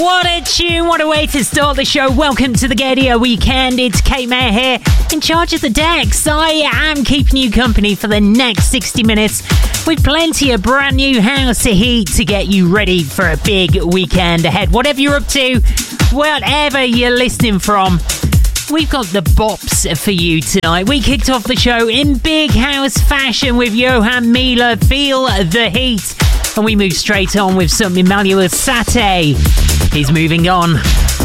What a tune, what a way to start the show. Welcome to the Gaydio Weekend. It's Kate Mayer here, in charge of the decks. I am keeping you company for the next 60 minutes with plenty of brand new house to heat to get you ready for a big weekend ahead. Whatever you're up to, whatever you're listening from, we've got the bops for you tonight. We kicked off the show in big house fashion with Johan Miele, Feel the Heat. And we move straight on with some Emmanuel Sate. He's moving on.